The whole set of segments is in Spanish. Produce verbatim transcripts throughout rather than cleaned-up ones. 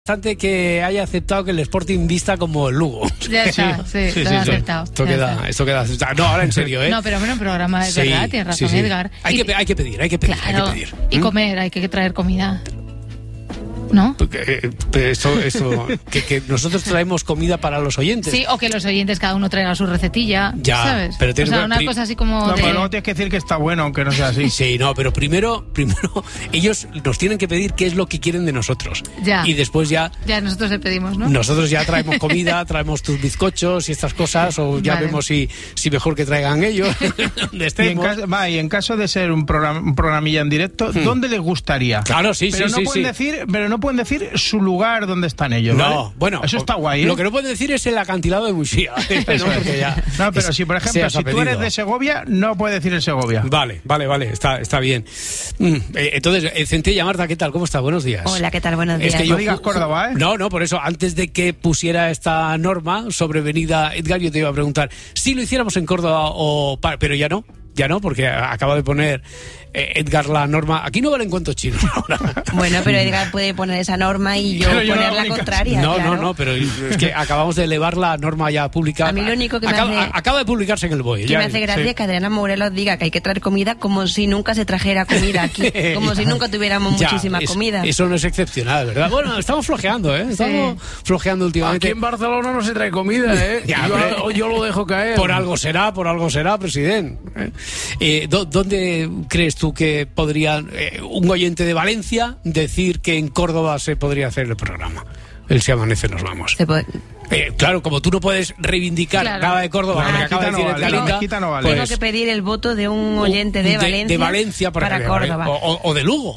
Bastante que haya aceptado que el Sporting vista como el Lugo. Ya está, sí, sí, sí, sí, aceptado. Esto queda, esto queda aceptado. No, ahora en serio, ¿eh? No, pero bueno, programa de sí, verdad, tienes razón, sí, sí. Edgar. Hay y, que, hay que pedir, hay que pedir, claro, hay que pedir. Y ¿Mm? comer, hay que traer comida. ¿No? Porque, eh, eso, eso, que, que nosotros traemos comida para los oyentes. Sí, o que los oyentes cada uno traiga su recetilla, ya, ¿sabes? Pero tienes o sea, que, una pri- cosa así como No, de... pero luego tienes que decir que está bueno, aunque no sea así. Sí, no, pero primero, primero ellos nos tienen que pedir qué es lo que quieren de nosotros. Ya. Y después ya... Ya nosotros le pedimos, ¿no? Nosotros ya traemos comida, traemos tus bizcochos y estas cosas, o ya Vale. vemos si, si mejor que traigan ellos. donde Y en, estemos. caso, va, y en caso de ser un, programa, un programilla en directo, Hmm. ¿dónde les gustaría? Claro, sí, pero sí, no sí, pueden sí. decir, pero no pueden decir su lugar donde están ellos. No, ¿vale? bueno, eso está guay, ¿eh? Lo que no pueden decir es el acantilado de Muxía. Eso no, es. porque ya No, pero es- si por ejemplo, seas si tú apellido. eres de Segovia, no puedes decir el Segovia. Vale, vale, vale, está, está bien. Mm, eh, entonces, eh, Centella, Marta, ¿qué tal? ¿Cómo está? Buenos días. Hola, ¿qué tal? Buenos días. Es que No yo digas ju- Córdoba, ¿eh? No, no, por eso, antes de que pusiera esta norma sobrevenida, Edgar, yo te iba a preguntar si lo hiciéramos en Córdoba o... pa- Pero ya no, ya no, porque acaba de poner eh, Edgar la norma. Aquí no valen cuentos chinos ahora. Bueno, pero Edgar puede poner esa norma y yo Pero yo poner no la hago ni contraria. No, claro. no, no, pero es que acabamos de elevar la norma ya pública. A mí lo único que me acaba, hace- acaba de publicarse en el B O E. Que ya, me hace gracia sí. que Adriana Morelos diga que hay que traer comida como si nunca se trajera comida aquí, como si nunca tuviéramos Ya, muchísima es- comida. Eso no es excepcional, ¿verdad? Bueno, estamos flojeando, ¿eh? Estamos flojeando últimamente. Aquí en Barcelona no se trae comida, ¿eh? Ya, yo, hombre. yo lo dejo caer. Por algo será, por algo será, presidente. ¿Eh? Eh, ¿dó- ¿Dónde crees tú que podría eh, un oyente de Valencia decir que en Córdoba se podría hacer el programa? El Si Amanece Nos Vamos. Se puede- Eh, claro, como tú no puedes reivindicar Claro. nada de Córdoba, La lo que acaba de mezquita decir no el vale, la Galinda, mezquita no vale. Tengo pues, que pedir el voto de un oyente de, Valencia, de Valencia para, para que- Córdoba. O, o- o de Lugo.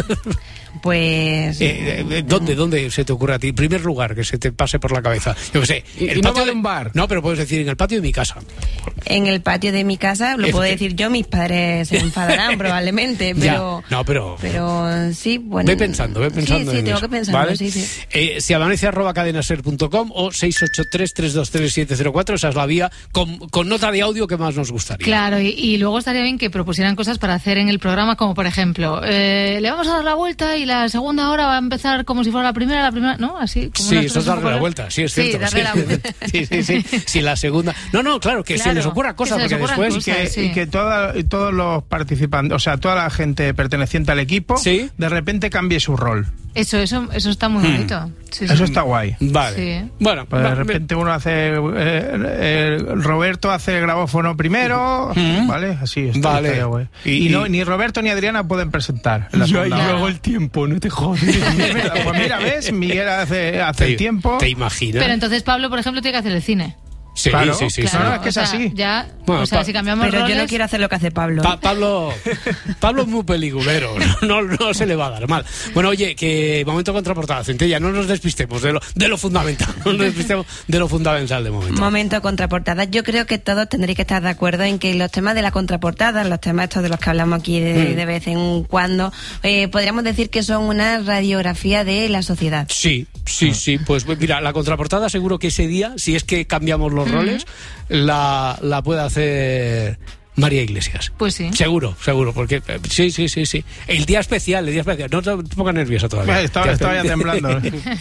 Pues Eh, eh, ¿Dónde, ¿Dónde se te ocurre a ti? Primer lugar que se te pase por la cabeza. Yo qué sé. Y- el y no patio vale de- un bar. No, pero puedes decir en el patio de mi casa. en el patio de mi casa, lo Es puedo que- decir yo, mis padres se enfadarán probablemente, pero... Ya, no, pero... Pero sí, bueno... Ve pensando, ve pensando Sí, sí, en tengo eso, que pensarlo, ¿vale? sí, sí. Eh, si amanece arroba cadenaser punto com o seis ocho tres, tres dos tres, siete cero cuatro, esa es la vía con, con nota de audio que más nos gustaría. Claro, y, y luego estaría bien que propusieran cosas para hacer en el programa, como por ejemplo, eh, le vamos a dar la vuelta y la segunda hora va a empezar como si fuera la primera, la primera, ¿no? Así. Como Sí, unas eso es cosas un darle poco- la vuelta, sí, es Sí, cierto. darle la vuelta. Sí, sí, sí. Sí, la segunda. No, no, claro, que se Claro, les ocurra que cosas, se les porque ocurran después. cosas. Que, Sí. Y que toda- y todos los participantes, o sea, toda la gente perteneciente al equipo, Sí. de repente cambie su rol. Eso, eso, eso está muy bonito. Sí, Eso sí. está guay. Vale. Sí. Bueno, Pues va- de repente uno hace, eh, eh, Roberto hace el grabófono primero, ¿vale? Así está, Vale. estaría guay. Y- Y, no, y- ni Roberto ni Adriana pueden presentar. en la Yo, segunda yo hora. hago el tiempo, no te jodes. Pues mira, ¿ves? Miguel hace, hace te, el tiempo. ¿Te imaginas? Pero entonces Pablo, por ejemplo, tiene que hacer el cine. sí, claro, sí, sí, Claro, no, sí. es que o es sea, así. Ya, Bueno, o sea, pa- si cambiamos Pero yo roles... no quiero hacer lo que hace Pablo. Pa- Pablo, Pablo es muy peliculero, no, no se le va a dar mal. Bueno, oye, que momento contraportada, Centella, no nos despistemos de lo, de lo fundamental, no nos despistemos de lo fundamental de momento. Momento contraportada. Yo creo que todos tendréis que estar de acuerdo en que los temas de la contraportada, los temas estos de los que hablamos aquí de, Mm. de vez en cuando, eh, podríamos decir que son una radiografía de la sociedad. Sí, sí, sí, pues mira, la contraportada seguro que ese día, si es que cambiamos los roles, la, la puede hacer María Iglesias. Pues sí. Seguro, seguro, porque eh, sí, sí, sí, sí. El día especial, el día especial. No te pongas nerviosa todavía. Bueno, estaba, Ya estaba ya está. temblando.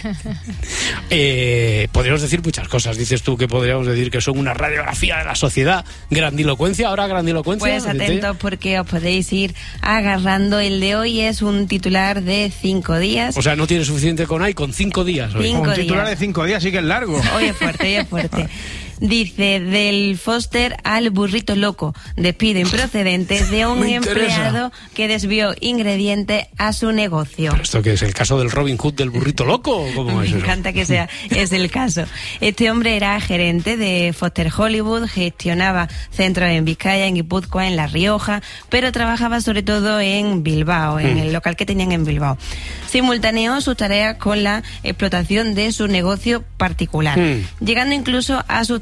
Eh, podríamos decir muchas cosas. Dices tú que podríamos decir que son una radiografía de la sociedad. Grandilocuencia, ahora grandilocuencia. Pues atentos porque os podéis ir agarrando. El de hoy es un titular de cinco días. O sea, no tiene suficiente con ahí, con cinco días. Hoy. Cinco Un titular días. de cinco días sí que es largo. Hoy es fuerte, hoy es fuerte. Dice, del Foster al burrito loco, despiden procedentes de un Me interesa. empleado que desvió ingredientes a su negocio. ¿Pero esto qué es? ¿El caso del Robin Hood del burrito loco? ¿O cómo Me es eso? encanta que sea, es el caso. Este hombre era gerente de Foster Hollywood, gestionaba centros en Vizcaya, en Guipúzcoa, en La Rioja, pero trabajaba sobre todo en Bilbao, en Mm. el local que tenían en Bilbao. Simultaneó sus tareas con la explotación de su negocio particular, Mm. llegando incluso a sustituir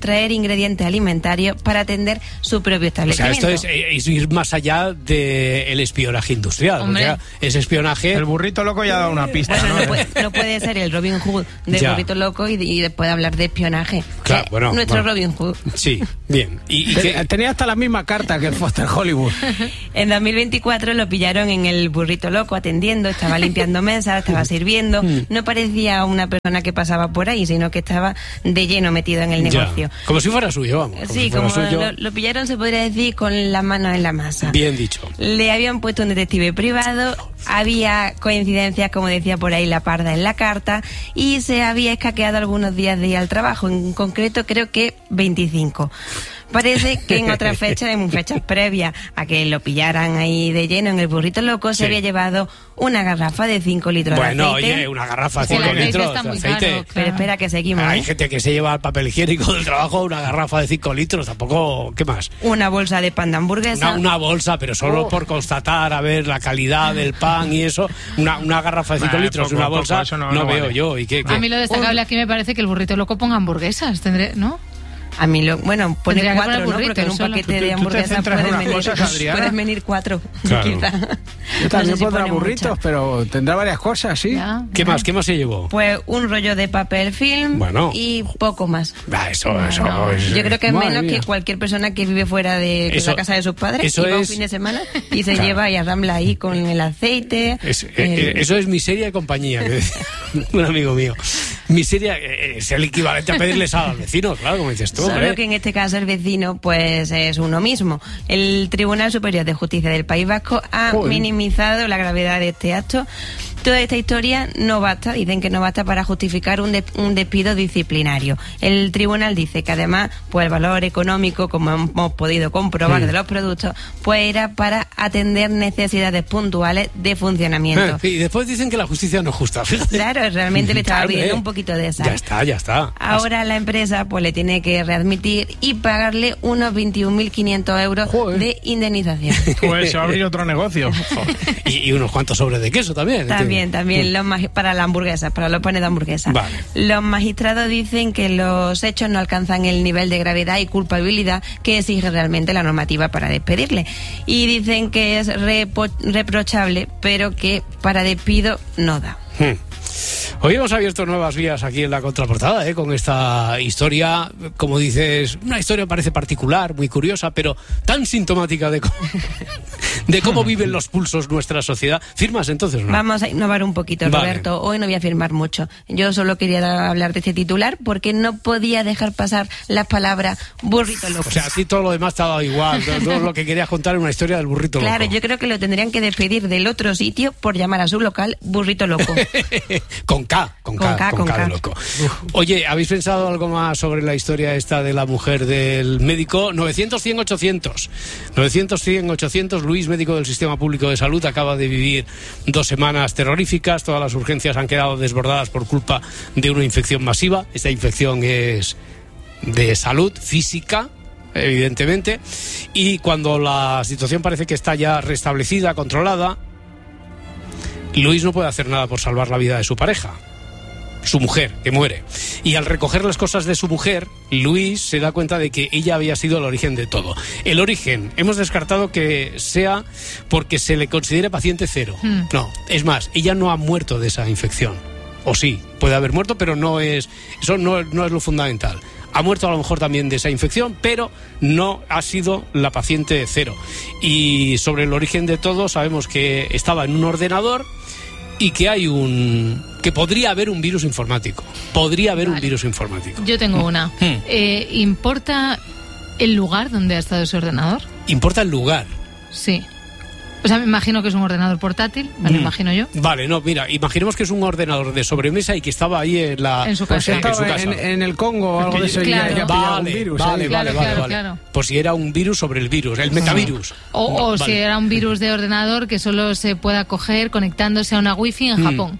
sustraer ingredientes alimentarios para atender su propio O sea, establecimiento. esto es, es ir más allá del espionaje industrial. Hombre. O sea, es espionaje. El burrito loco ya ha dado una pista, Bueno, ¿no? no puede, no puede ser el Robin Hood del Ya. burrito loco y, y después hablar de espionaje. Claro, Eh, bueno, Nuestro bueno. Robin Hood. Sí, bien. ¿Y, y Te- qué? Tenía hasta la misma carta que el Foster Hollywood. En dos mil veinticuatro lo pillaron en el burrito loco atendiendo, estaba limpiando mesas, estaba sirviendo. No parecía una persona que pasaba por ahí, sino que estaba de lleno metido en el Ya. negocio. Como si fuera suyo, vamos. Sí, si fuera como suyo. lo, lo pillaron, se podría decir, con las manos en la masa. Bien dicho. Le habían puesto un detective privado, había coincidencias, como decía por ahí la parda en la carta, y se había escaqueado algunos días de ir al trabajo, en concreto creo que veinticinco. Parece que en otras fechas, en fechas previas a que lo pillaran ahí de lleno en el burrito loco, Sí. se había llevado una garrafa de cinco litros Bueno, de aceite. oye, una garrafa de Es que el cinco aceite litros está de muy aceite. caro, Pero espera que seguimos, Hay ¿eh? gente que se lleva el papel higiénico del trabajo, una garrafa de cinco litros, tampoco, ¿qué más? Una bolsa de pan de hamburguesa. Una, una bolsa, pero solo por constatar, a ver la calidad del pan y eso, una, una garrafa de cinco Nah, litros, poco, una poco, bolsa, eso no, no- no veo vale. yo. ¿Y qué, qué? A mí lo destacable aquí me parece que el burrito loco ponga hamburguesas, tendré, ¿no? A mí lo, bueno, pone Tendría que cuatro, poner ¿no? burritos Porque en un solo. paquete Tú- tú de te hamburguesas centras en pueden unas venir, cosas, Adriana. pueden venir cuatro, Claro. quizá. Yo No también sé si pondrá pone burritos, muchas. pero tendrá varias cosas, sí. Ya, ¿Qué ya. más? ¿Qué más se llevó? Pues un rollo de papel film Bueno. y poco más. Ah, eso, eso, es- Yo creo que es Madre menos mía. que cualquier persona que vive fuera de Eso- la casa de sus padres eso y va un es- fin de semana y se Claro. lleva y arrambla ahí con el aceite. Es- eh, el- eh, eso es miseria de compañía, que decía un amigo mío. Miseria eh, es el equivalente a pedirle sal al vecino, claro, como dices tú. Solo hombre. que en este caso el vecino pues es uno mismo. El Tribunal Superior de Justicia del País Vasco ha Joder. minimizado la gravedad de este acto. Toda esta historia no basta, dicen que no basta para justificar un, de- un despido disciplinario. El tribunal dice que además, pues el valor económico, como hemos podido comprobar Mm. de los productos, pues era para atender necesidades puntuales de funcionamiento. Eh, y después dicen que la justicia no es justa, fíjate. Claro, realmente le estaba Claro, pidiendo eh. un poquito de sal. Ya está, ya está. Ahora la empresa pues le tiene que readmitir y pagarle unos veintiún mil quinientos euros Joder. de indemnización. Pues se va a abrir otro negocio. y, y unos cuantos sobres de queso también. También, entiendo. también los magi- para las hamburguesas, para los panes de hamburguesa. Vale. Los magistrados dicen que los hechos no alcanzan el nivel de gravedad y culpabilidad que exige realmente la normativa para despedirle. Y dicen que es repo- reprochable, pero que para despido no da. Hmm. Hoy hemos abierto nuevas vías aquí en la contraportada, ¿eh? Con esta historia, como dices, una historia parece particular, muy curiosa, pero tan sintomática de cómo, de cómo viven los pulsos nuestra sociedad. ¿Firmas entonces o no? Vamos a innovar un poquito, Vale. Roberto. Hoy no voy a firmar mucho. Yo solo quería da- hablar de este titular porque no podía dejar pasar las palabras burrito loco. O sea, a ti todo lo demás te ha dado igual. Todo, todo lo que querías contar es una historia del burrito Claro, loco. yo creo que lo tendrían que despedir del otro sitio por llamar a su local burrito loco. Con K, con Con K, K, con con K de K. loco. Oye, ¿habéis pensado algo más sobre la historia esta de la mujer del médico? novecientos, cien, ochocientos. novecientos, cien, ochocientos. Luis, médico del Sistema Público de Salud, acaba de vivir dos semanas terroríficas. Todas las urgencias han quedado desbordadas por culpa de una infección masiva. Esta infección es de salud física, evidentemente. Y cuando la situación parece que está ya restablecida, controlada, Luis no puede hacer nada por salvar la vida de su pareja, su mujer, que muere. Y al recoger las cosas de su mujer, Luis se da cuenta de que ella había sido el origen de todo. El origen, hemos descartado que sea porque se le considere paciente cero. Hmm. No, es más, ella no ha muerto de esa infección. O sí, puede haber muerto, pero no es, eso no, no es lo fundamental. Ha muerto a lo mejor también de esa infección, pero no ha sido la paciente cero. Y sobre el origen de todo, sabemos que estaba en un ordenador y que hay un... que podría haber un virus informático. Podría haber un Vale. virus informático. Yo tengo una. Hmm. Eh, ¿Importa el lugar donde ha estado ese ordenador? Importa el lugar. Sí. O sea, me imagino que es un ordenador portátil, me lo Mm. imagino yo. Vale, no, mira, imaginemos que es un ordenador de sobremesa y que estaba ahí en la... En su Pues casa. en, en su estaba casa. en, en el Congo o algo de eso y Claro. ya- ya pillaba un Vale, virus. vale, ahí. vale, Claro, vale, claro, vale. claro. Pues si era un virus sobre el virus, el metavirus. O, o Vale. si era un virus de ordenador que solo se pueda coger conectándose a una wifi en Mm. Japón.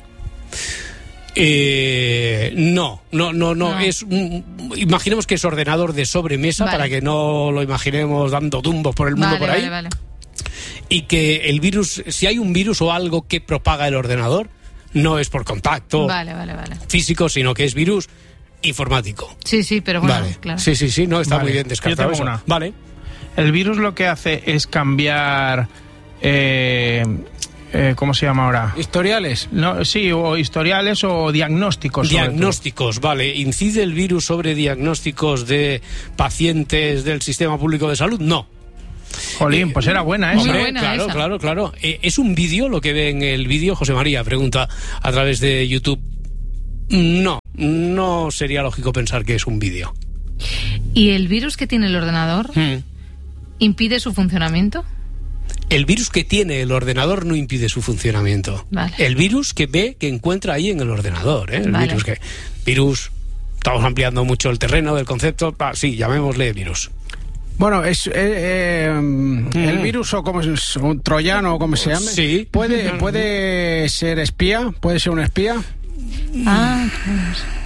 Eh, no, no, no, no, No. es un- imaginemos que es ordenador de sobremesa, Vale. para que no lo imaginemos dando tumbos por el mundo Vale, por ahí, vale, vale. y que el virus, si hay un virus o algo que propaga el ordenador, no es por contacto Vale, vale, vale. físico, sino que es virus informático. Sí, sí, pero bueno, Vale. claro. Sí, sí, sí, no, está Vale. muy bien descartado Yo tengo eso. una. Vale. El virus lo que hace es cambiar... Eh, eh, ¿Cómo se llama ahora? Historiales. No, sí, o historiales o diagnósticos. sobre Diagnósticos, vale. ¿Incide el virus sobre diagnósticos de pacientes del sistema público de salud? No. todo. Jolín, pues era buena esa. Muy Hombre, buena claro, esa. claro, claro. Eh, ¿Es un vídeo lo que ve en el vídeo? José María pregunta a través de YouTube. No, no sería lógico pensar que es un vídeo. ¿Y el virus que tiene el ordenador Hmm. impide su funcionamiento? El virus que tiene el ordenador no impide su funcionamiento. Vale. El virus que ve, que encuentra ahí en el ordenador. ¿eh? El Vale. virus que... Virus... Estamos ampliando mucho el terreno del concepto. Ah, sí, llamémosle virus. Bueno, es eh, eh, el virus o como es un troyano o como se llame. Sí. Puede puede ser espía, puede ser un espía. Ah, claro.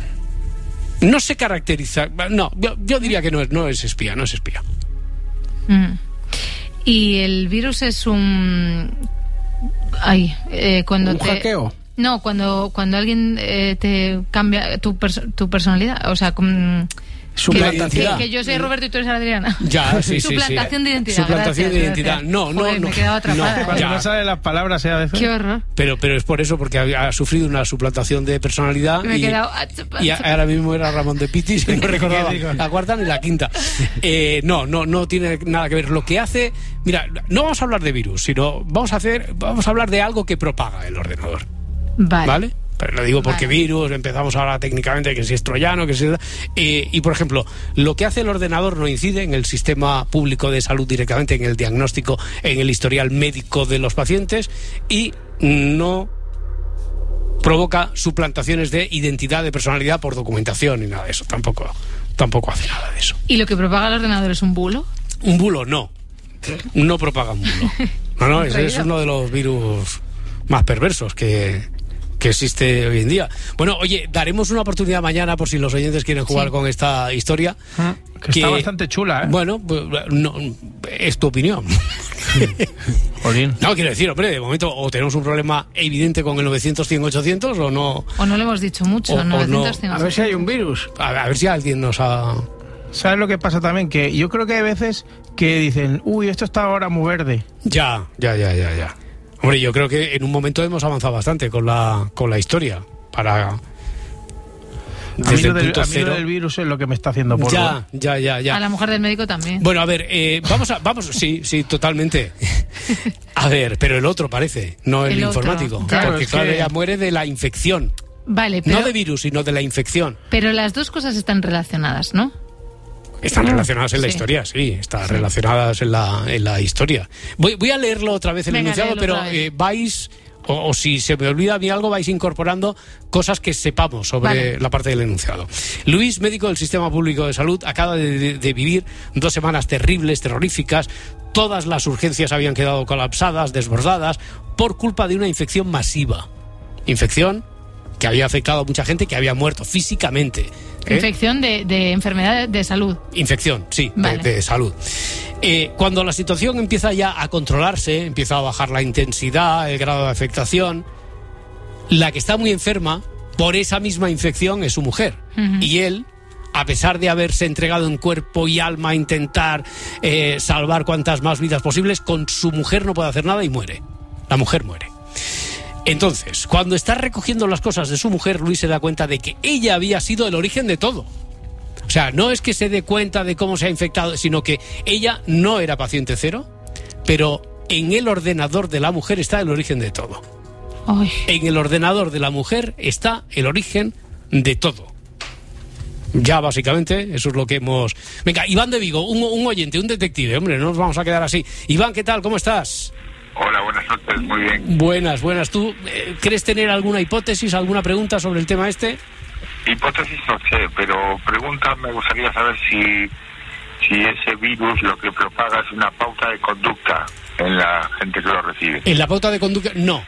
No se caracteriza... No, yo, yo diría que no es, no es espía, no es espía. Mm. Y el virus es un... Ay, eh, cuando Un te... hackeo. No, cuando, cuando alguien eh, te cambia tu, perso- tu personalidad, o sea, con... Suplantación. Que, que yo soy Roberto y tú eres Adriana. Ya, sí, sí, sí. Suplantación de identidad. Suplantación gracias, de identidad. gracias. No, no, Joder, no. Me he quedado atrapada. No, Cuando ya. no sale las palabras, ¿eh? A veces. Qué horror. Pero, pero es por eso, porque ha, ha sufrido una suplantación de personalidad Me he y, quedado... y a- ahora mismo era Ramón de Pitis y no recordaba ¿Qué digo? la cuarta ni la quinta. Eh, no, no, no tiene nada que ver. Lo que hace, mira, no vamos a hablar de virus, sino vamos a hacer, vamos a hablar de algo que propaga el ordenador, Vale. ¿vale? Pero lo digo porque Vale. virus, empezamos ahora técnicamente que si es troyano, que si es... Eh, y por ejemplo, lo que hace el ordenador no incide en el sistema público de salud directamente, en el diagnóstico, en el historial médico de los pacientes y no provoca suplantaciones de identidad, de personalidad por documentación y nada de eso. Tampoco, tampoco hace nada de eso. ¿Y lo que propaga el ordenador es un bulo? Un bulo, no. No propaga un bulo. No, no, ese es Reído. uno de los virus más perversos que, que existe hoy en día. Bueno, oye, daremos una oportunidad mañana por si los oyentes quieren jugar Sí. con esta historia. Que está bastante chula, ¿eh? Bueno, pues, no, es tu opinión. Jolín. No, quiero decir, hombre, de momento o tenemos un problema evidente con el novecientos cien ochocientos o no. O no le hemos dicho mucho, O- o no. novecientos, cien. A ver si hay un virus. A, a ver si alguien nos ha... ¿Sabes lo que pasa también? Que yo creo que hay veces que dicen, uy, esto está ahora muy verde. Ya, ya, ya, ya, ya. Hombre, yo creo que en un momento hemos avanzado bastante con la, con la historia. Para... A mí, Desde lo el del, punto a mí lo cero. del virus es lo que me está haciendo polvo. Ya, ya, ya, ya. A la mujer del médico también. Bueno, a ver, eh, vamos a, vamos, sí, sí, totalmente. A ver, pero el otro parece, no el, El otro, informático. claro, porque es claro, que- ella muere de la infección. Vale, pero, No de virus, sino de la infección. pero las dos cosas están relacionadas, ¿no? Están relacionadas en la Sí. historia, sí, están relacionadas en la, en la historia. Voy, voy a leerlo otra vez el Venga, enunciado, léelo pero otra vez. eh, vais, o, o si se me olvida a mí algo, vais incorporando cosas que sepamos sobre Vale. la parte del enunciado. Luis, médico del Sistema Público de Salud, acaba de, de- de vivir dos semanas terribles, terroríficas. Todas las urgencias habían quedado colapsadas, desbordadas, por culpa de una infección masiva. Infección que había afectado a mucha gente, que había muerto físicamente. ¿eh? Infección de, de enfermedad de salud. Infección, sí, Vale. de, de salud. Eh, cuando la situación empieza ya a controlarse, empieza a bajar la intensidad, el grado de afectación, la que está muy enferma por esa misma infección es su mujer. Ujú. Y él, a pesar de haberse entregado en cuerpo y alma a intentar eh, salvar cuantas más vidas posibles, con su mujer no puede hacer nada y muere. La mujer muere. Entonces, cuando está recogiendo las cosas de su mujer, Luis se da cuenta de que ella había sido el origen de todo. O sea, no es que se dé cuenta de cómo se ha infectado, sino que ella no era paciente cero, pero en el ordenador de la mujer está el origen de todo. Ay, En el ordenador de la mujer está el origen de todo. Ya, básicamente, eso es lo que hemos... Venga, Iván de Vigo, un, un oyente, un detective, hombre, no nos vamos a quedar así. Iván, ¿qué tal? ¿Cómo estás? Hola, buenas noches, muy bien. Buenas, buenas. ¿Tú eh, crees tener alguna hipótesis, alguna pregunta sobre el tema este? Hipótesis no sé, pero pregunta, me gustaría saber si, si ese virus lo que propaga es una pauta de conducta en la gente que lo recibe. En la pauta de conducta, no.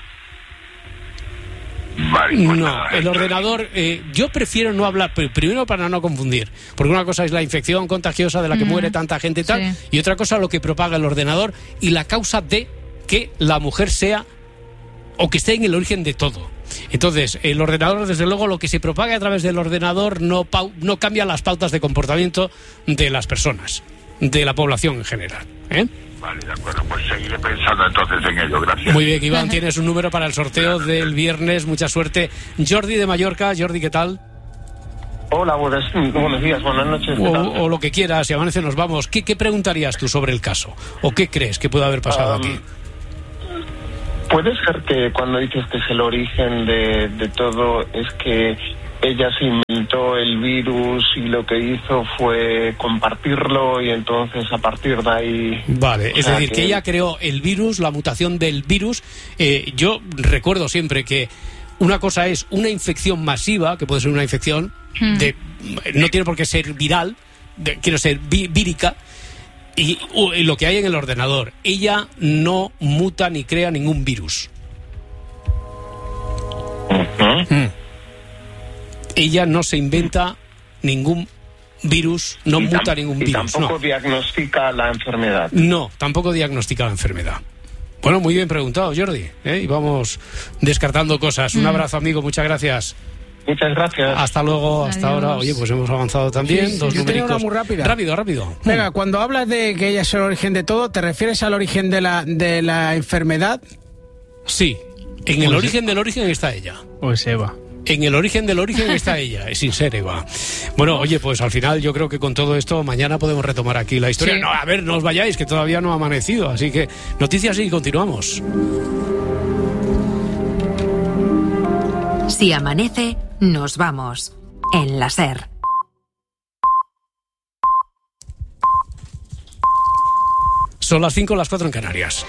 Vale, pues No, nada, el entonces, ordenador, eh, yo prefiero no hablar, pr- primero para no confundir, porque una cosa es la infección contagiosa de la que Mm, muere tanta gente y tal, sí. y otra cosa lo que propaga el ordenador y la causa de que la mujer sea o que esté en el origen de todo. Entonces, el ordenador, desde luego, lo que se propague a través del ordenador no, pau- no cambia las pautas de comportamiento de las personas, de la población en general, ¿eh? Vale, de acuerdo, pues seguiré pensando entonces en ello, gracias. Muy bien, Iván, tienes un número para el sorteo del viernes, mucha suerte. Jordi de Mallorca. Jordi, ¿qué tal? Hola, buenas, buenos días, buenas noches. O, o lo que quieras, si amanece nos vamos. ¿Qué, ¿Qué preguntarías tú sobre el caso? ¿O qué crees que puede haber pasado um, aquí? Puede ser que cuando dices que es el origen de, de todo, es que ella se inventó el virus y lo que hizo fue compartirlo y entonces a partir de ahí... Vale, es sea, decir, que... que ella creó el virus, la mutación del virus. Eh, yo recuerdo siempre que una cosa es una infección masiva, que puede ser una infección hmm. de... no tiene por qué ser viral, de, quiero ser vi, vírica, y, uh, y lo que hay en el ordenador. Ella no muta ni crea ningún virus. Uh-huh. Hmm. Ella no se inventa ningún virus, no y muta tam- ningún y virus. tampoco no. diagnostica la enfermedad. No, tampoco diagnostica la enfermedad. Bueno, muy bien preguntado, Jordi, ¿eh? Y vamos descartando cosas. Un mm. abrazo, amigo, muchas gracias. Muchas gracias. Hasta luego, Adiós. hasta ahora. Oye, pues hemos avanzado también. Sí, sí, dos yo tenía numericos. una muy rápida. Rápido, rápido. Venga, cuando hablas de que ella es el origen de todo, ¿te refieres al origen de la, de la enfermedad? Sí, en el Pues- origen del origen está ella. Pues Eva. En el origen del origen está ella, es sin ser Eva. Bueno, oye, pues al final yo creo que con todo esto mañana podemos retomar aquí la historia. Sí. No, a ver, no os vayáis, que todavía no ha amanecido. Así que noticias y continuamos. Si amanece, nos vamos. En la SER. Son las cinco, las cuatro en Canarias.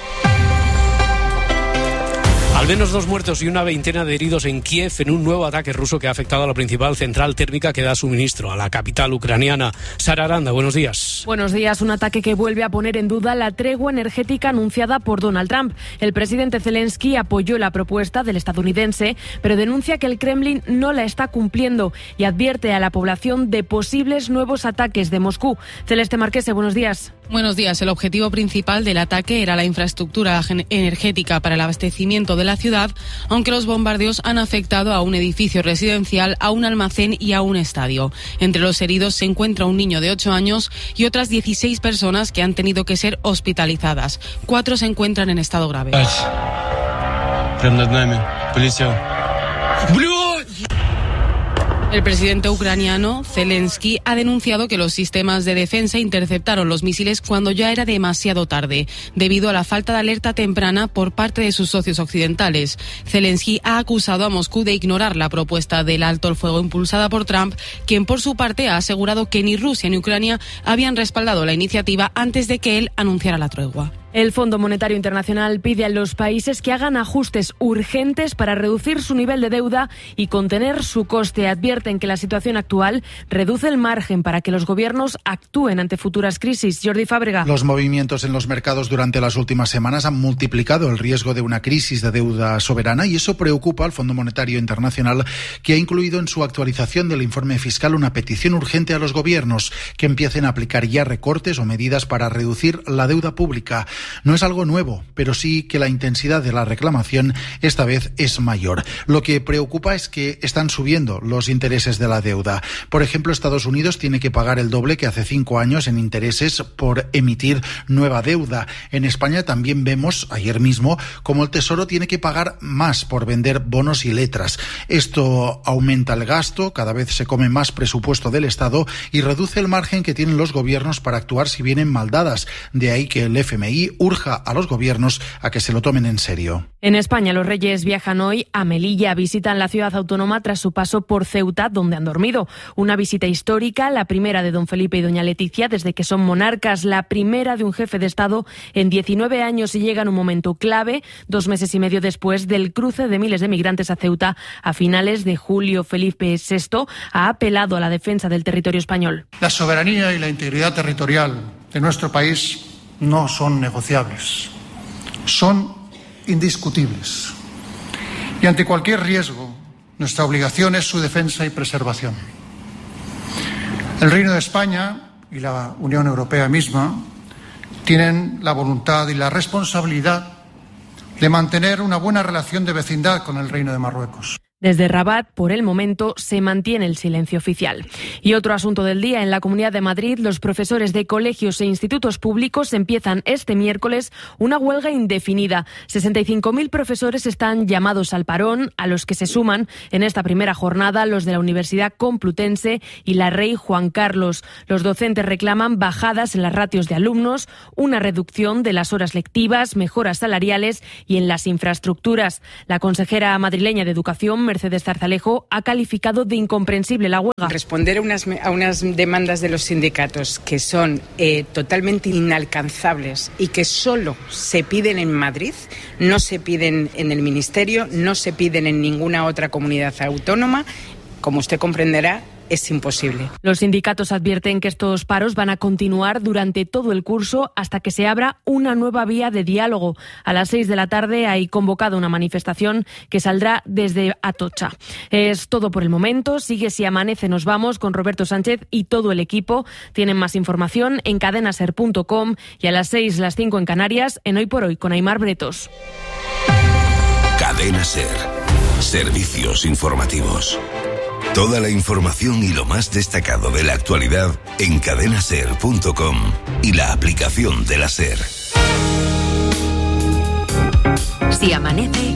Al menos dos muertos y una veintena de heridos en Kiev en un nuevo ataque ruso que ha afectado a la principal central térmica que da suministro a la capital ucraniana. Sara Aranda, buenos días. Buenos días. Un ataque que vuelve a poner en duda la tregua energética anunciada por Donald Trump. El presidente Zelensky apoyó la propuesta del estadounidense, pero denuncia que el Kremlin no la está cumpliendo y advierte a la población de posibles nuevos ataques de Moscú. Celeste Marquese, buenos días. Buenos días. El objetivo principal del ataque era la infraestructura energética para el abastecimiento de la ciudad, aunque los bombardeos han afectado a un edificio residencial, a un almacén y a un estadio. Entre los heridos se encuentra un niño de ocho años y otras dieciséis personas que han tenido que ser hospitalizadas. Cuatro se encuentran en estado grave. El presidente ucraniano, Zelensky, ha denunciado que los sistemas de defensa interceptaron los misiles cuando ya era demasiado tarde, debido a la falta de alerta temprana por parte de sus socios occidentales. Zelensky ha acusado a Moscú de ignorar la propuesta del alto el fuego impulsada por Trump, quien por su parte ha asegurado que ni Rusia ni Ucrania habían respaldado la iniciativa antes de que él anunciara la tregua. El Fondo Monetario Internacional pide a los países que hagan ajustes urgentes para reducir su nivel de deuda y contener su coste. Advierten que la situación actual reduce el margen para que los gobiernos actúen ante futuras crisis. Jordi Fábrega. Los movimientos en los mercados durante las últimas semanas han multiplicado el riesgo de una crisis de deuda soberana y eso preocupa al Fondo Monetario Internacional, que ha incluido en su actualización del informe fiscal una petición urgente a los gobiernos que empiecen a aplicar ya recortes o medidas para reducir la deuda pública. No es algo nuevo, pero sí que la intensidad de la reclamación esta vez es mayor. Lo que preocupa es que están subiendo los intereses de la deuda. Por ejemplo, Estados Unidos tiene que pagar el doble que hace cinco años en intereses por emitir nueva deuda. En España también vemos, ayer mismo, como el Tesoro tiene que pagar más por vender bonos y letras. Esto aumenta el gasto, cada vez se come más presupuesto del Estado y reduce el margen que tienen los gobiernos para actuar si vienen mal dadas. De ahí que el F M I urja a los gobiernos a que se lo tomen en serio. En España, los reyes viajan hoy a Melilla, visitan la ciudad autónoma tras su paso por Ceuta, donde han dormido. Una visita histórica, la primera de don Felipe y doña Leticia desde que son monarcas, la primera de un jefe de Estado en diecinueve años y llega en un momento clave, dos meses y medio después del cruce de miles de migrantes a Ceuta a finales de julio. Felipe sexto ha apelado a la defensa del territorio español. La soberanía y la integridad territorial de nuestro país no son negociables, son indiscutibles. Y ante cualquier riesgo, nuestra obligación es su defensa y preservación. El Reino de España y la Unión Europea misma tienen la voluntad y la responsabilidad de mantener una buena relación de vecindad con el Reino de Marruecos. Desde Rabat, por el momento, se mantiene el silencio oficial. Y otro asunto del día, en la Comunidad de Madrid, los profesores de colegios e institutos públicos empiezan este miércoles una huelga indefinida. sesenta y cinco mil profesores están llamados al parón, a los que se suman en esta primera jornada los de la Universidad Complutense y la Rey Juan Carlos. Los docentes reclaman bajadas en las ratios de alumnos, una reducción de las horas lectivas, mejoras salariales y en las infraestructuras. La consejera madrileña de Educación, Mercedes Zarzalejo, ha calificado de incomprensible la huelga. Responder a unas, a unas demandas de los sindicatos que son eh, totalmente inalcanzables y que solo se piden en Madrid, no se piden en el Ministerio, no se piden en ninguna otra comunidad autónoma, como usted comprenderá, es imposible. Los sindicatos advierten que estos paros van a continuar durante todo el curso hasta que se abra una nueva vía de diálogo. A las seis de la tarde hay convocada una manifestación que saldrá desde Atocha. Es todo por el momento. Sigue Si Amanece Nos Vamos con Roberto Sánchez y todo el equipo. Tienen más información en cadenaser punto com y a las seis, las cinco en Canarias, en Hoy por Hoy con Aimar Bretos. Cadena Ser. Servicios informativos. Toda la información y lo más destacado de la actualidad en cadenaser punto com y la aplicación de la SER. Si amanece,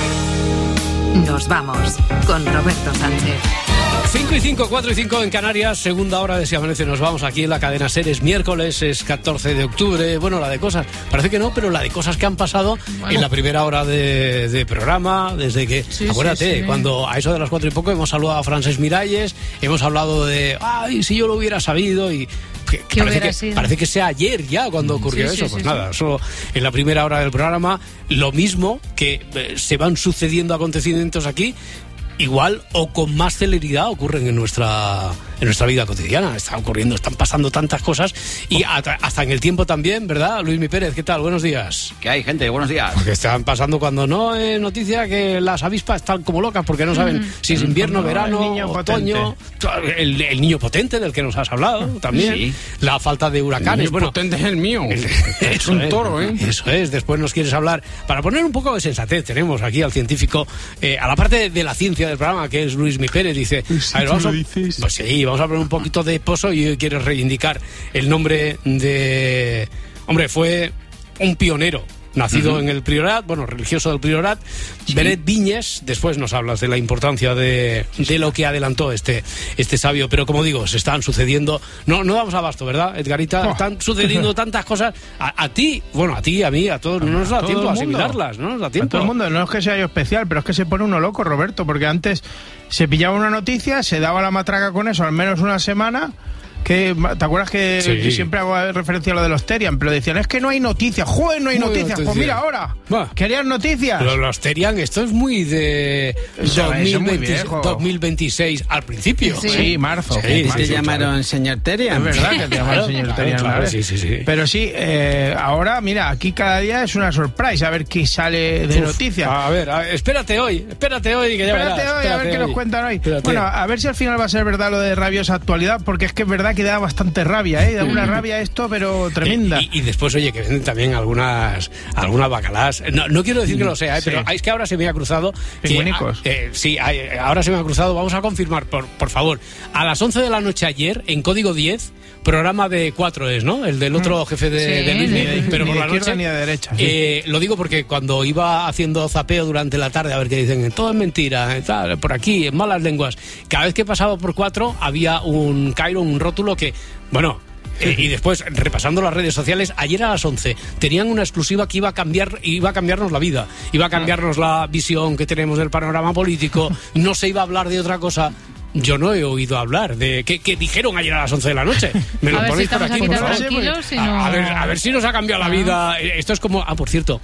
nos vamos con Roberto Sánchez. cinco y cinco, cuatro y cinco en Canarias, segunda hora de Si Amanece Nos Vamos aquí en la cadena SER. Es miércoles, es catorce de octubre. Bueno, la de cosas, parece que no, pero la de cosas que han pasado bueno. en la primera hora de, de programa, desde que, sí, acuérdate, sí, sí. cuando a eso de las cuatro y poco hemos saludado a Francesc Miralles, hemos hablado de, ay, si yo lo hubiera sabido y... Que, que parece, que, parece que sea ayer ya cuando ocurrió sí, eso, sí, pues sí, nada, sí. solo en la primera hora del programa, lo mismo que eh, se van sucediendo acontecimientos aquí, igual o con más celeridad ocurren en nuestra en nuestra vida cotidiana. Está ocurriendo, están pasando tantas cosas y hasta en el tiempo también, ¿verdad? Luismi Pérez, ¿qué tal? Buenos días. ¿Qué hay, gente? Buenos días. Porque están pasando cuando no es noticia que las avispas están como locas porque no saben mm. si es invierno, no, verano, el niño otoño, el, el niño potente del que nos has hablado también, sí. la falta de huracanes. El niño bueno, potente es el mío. Es un toro, ¿eh? Eso es. Después nos quieres hablar, para poner un poco de sensatez, tenemos aquí al científico, eh, a la parte de la ciencia del programa, que es Luismi Pérez. Dice, pues a ver, vamos a, pues sí, vamos a poner un poquito de pozo y hoy quieres reivindicar el nombre de... Hombre, fue un pionero, nacido uh-huh. en el Priorat, bueno, religioso del Priorat, sí. Benet Viñes. Después nos hablas de la importancia de, de lo que adelantó este, este sabio, pero como digo, se están sucediendo, no, no damos abasto, ¿verdad, Edgarita? Oh. Están sucediendo tantas cosas, a, a ti, bueno, a ti, a mí, a todos, no nos da tiempo a asimilarlas, no nos da tiempo. A todo el mundo, no es que sea yo especial, pero es que se pone uno loco, Roberto, porque antes se pillaba una noticia, se daba la matraca con eso al menos una semana. Que, ¿te acuerdas que sí. yo siempre hago referencia a lo de los Terian? Pero decían, es que no hay noticias. ¡Joder, no hay no noticias! Hay pues mira ahora, bah. ¿querían noticias? Los, los Terian, esto es muy de dos mil veinte, dos mil veintiséis al principio. Sí, sí marzo. Sí, marzo, te llamaron claro. señor Terian. Es verdad que te llamaron señor claro, Terian. Claro, claro, sí, sí, sí. Pero sí, eh, ahora, mira, aquí cada día es una surprise a ver qué sale de Uf, noticias. A ver, a ver, espérate hoy, espérate hoy, que ya espérate verás. hoy, Espérate a ver qué hoy. nos cuentan hoy. Espérate. Bueno, a ver si al final va a ser verdad lo de rabiosa actualidad, porque es que es verdad que da bastante rabia. ¿eh? Da una rabia esto, pero tremenda. Y, y, y después, oye, que venden también algunas algunas bacalás. No, no quiero decir que lo sea, ¿eh? Sí. pero es que ahora se me ha cruzado. Que, eh, sí, ahora se me ha cruzado. Vamos a confirmar, por, por favor. A las once de la noche ayer, en Código diez, programa de cuatro es, ¿no? El del otro jefe de, sí, de Luis, de, pero ni por de la noche. Ni de derecha. Sí. Eh, lo digo porque cuando iba haciendo zapeo durante la tarde, a ver qué dicen, todo es mentira, tal, por aquí, en malas lenguas. Cada vez que pasaba por cuatro, había un Cairo, un rótulo que, bueno. Eh, y después, repasando las redes sociales, ayer a las once tenían una exclusiva que iba a cambiar, iba a cambiarnos la vida, iba a cambiarnos la visión que tenemos del panorama político, no se iba a hablar de otra cosa. Yo no he oído hablar de qué, qué dijeron ayer a las once de la noche. Me lo ponéis por aquí, por favor. Si no... a, a, ver, a ver si nos ha cambiado la vida. Esto es como... Ah, por cierto,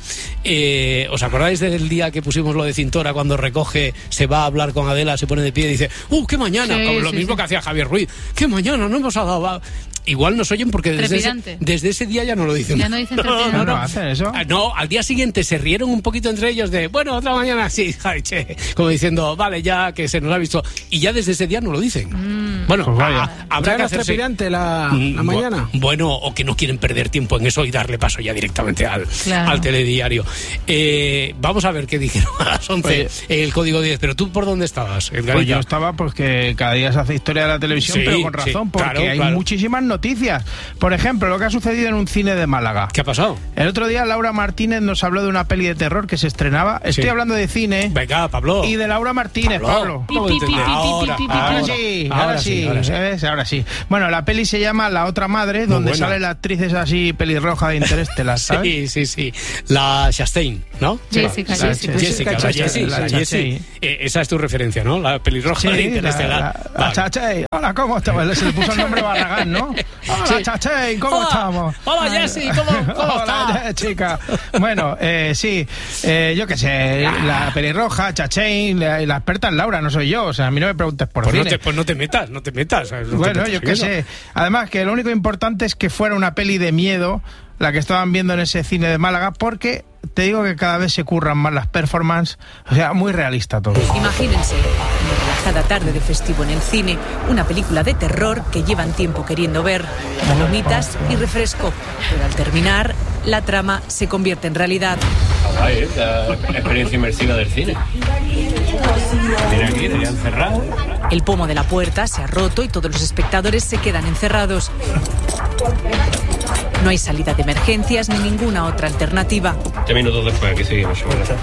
eh, ¿os acordáis del día que pusimos lo de Cintora, cuando recoge, se va a hablar con Adela, se pone de pie y dice, ¡uh, qué mañana! Sí, como lo sí, mismo sí. que hacía Javier Ruiz. ¡Qué mañana! No hemos dado... Igual nos oyen porque desde ese, desde ese día ya no lo dicen. Ya no dicen no, no, no, no, ¿hacen eso? No, al día siguiente se rieron un poquito entre ellos de, bueno, otra mañana sí, ay, che, como diciendo, vale, ya que se nos ha visto. Y ya desde ese día no lo dicen. Mm. Bueno, Pues vaya. a- habrá que hacerse... trepidante la, Mm, la bu- mañana. Bueno, o que no quieren perder tiempo en eso y darle paso ya directamente al, Claro. al telediario. Eh, vamos a ver qué dijeron a las once el código diez. Pero tú, ¿por dónde estabas, Edgarita? Pues yo estaba porque cada día se hace historia de la televisión, Sí, pero con razón, sí, porque claro, hay claro. muchísimas noticias. Por ejemplo, lo que ha sucedido en un cine de Málaga. ¿Qué ha pasado? El otro día Laura Martínez nos habló de una peli de terror que se estrenaba. Estoy Sí. hablando de cine. Venga, Pablo. Y de Laura Martínez, Pablo. ¿Cómo te entendí? Ahora, Ahora ahora, sí, ahora ahora sí, sí, ahora sí. ¿sabes? Ahora sí. Bueno, la peli se llama La otra madre, donde buena. sale la actriz esa así pelirroja de Interestelar, ¿sabes? Sí, sí, sí. La Chastain, ¿no? Jessica, La Jessica. Jessica, la Chastain, Jessie, la la Chastain. Jessie. Eh, esa es tu referencia, ¿no? La pelirroja Sí, de la, Interestelar. la, la Vale. Chastain. Hola, ¿cómo estás? Se le puso el nombre Barragán, ¿no? Hola, Sí. Chastain, ¿cómo Hola. estamos? Hola, Jessie, ¿cómo, cómo Hola, estás? chica. Bueno, eh, sí, eh, yo qué sé, la pelirroja, Chastain, la, la experta es Laura, no soy yo, o sea, a mí no me preguntes por Pues no, cine. te, pues no te metas, no te metas. ¿sabes? No te Bueno, metas yo en qué eso. sé. Además, que lo único importante es que fuera una peli de miedo la que estaban viendo en ese cine de Málaga, porque te digo que cada vez se curran más las performances, o sea, muy realista todo. Imagínense, una relajada tarde de festivo en el cine, una película de terror que llevan tiempo queriendo ver, palomitas y refresco. Pero al terminar, la trama se convierte en realidad. Guay, ¿eh? La experiencia inmersiva del cine. Mira aquí, deberían cerrar. El pomo de la puerta se ha roto y todos los espectadores se quedan encerrados. No hay salida de emergencias ni ninguna otra alternativa. Diez minutos después, aquí seguimos.